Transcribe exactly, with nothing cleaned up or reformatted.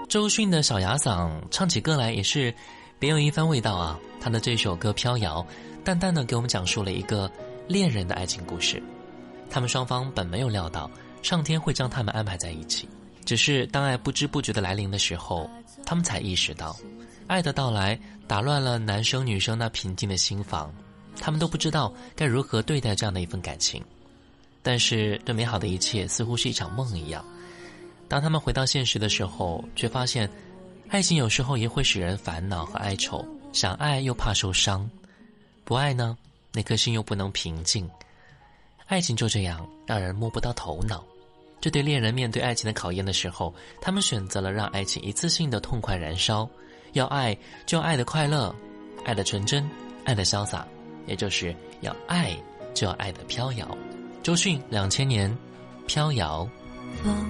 周迅的小哑嗓唱起歌来也是别有一番味道啊。他的这首歌《飘摇》淡淡的给我们讲述了一个恋人的爱情故事。他们双方本没有料到上天会将他们安排在一起，只是当爱不知不觉的来临的时候，他们才意识到爱的到来打乱了男生女生那平静的心房，他们都不知道该如何对待这样的一份感情。但是这美好的一切似乎是一场梦一样，当他们回到现实的时候，却发现爱情有时候也会使人烦恼和哀愁，想爱又怕受伤，不爱呢，那颗心又不能平静。爱情就这样让人摸不到头脑。这对恋人面对爱情的考验的时候，他们选择了让爱情一次性的痛快燃烧，要爱就爱的快乐，爱的纯真，爱的潇洒，也就是要爱就要爱的飘摇。周迅两千年飘摇。